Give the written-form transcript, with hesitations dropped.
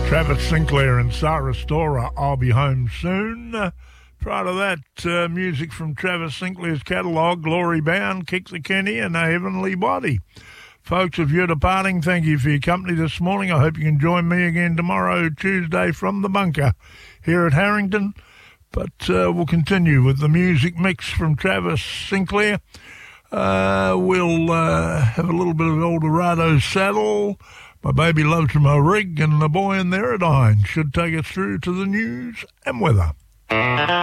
Travis Sinclair and Sarah Storer, I'll Be Home Soon. Prior to that, music from Travis Sinclair's catalogue, Glory Bound, Kick the Kenny, and A Heavenly Body. Folks, if you're departing, thank you for your company this morning. I hope you can join me again tomorrow, Tuesday, from the bunker here at Harrington. But we'll continue with the music mix from Travis Sinclair. We'll have a little bit of Eldorado Saddle, My Baby Loves My Rig, and The Boy in the Aerodyne should take us through to the news and weather.